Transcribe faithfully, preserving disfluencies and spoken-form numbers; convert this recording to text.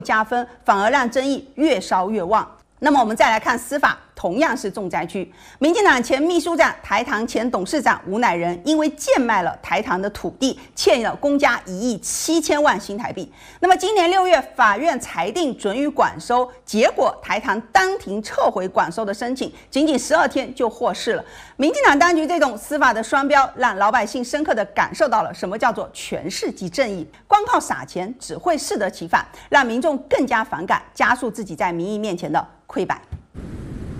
加分，反而让争议越烧越旺。那么我们再来看司法，同样是重灾区。民进党前秘书长、台糖前董事长吴乃仁，因为贱卖了台糖的土地，欠了公家一亿七千万新台币。那么今年六月，法院裁定准予管收，结果台糖当庭撤回管收的申请，仅仅十二天就获释了。民进党当局这种司法的双标，让老百姓深刻地感受到了什么叫做权势即正义。光靠撒钱只会适得其反，让民众更加反感，加速自己在民意面前的溃败。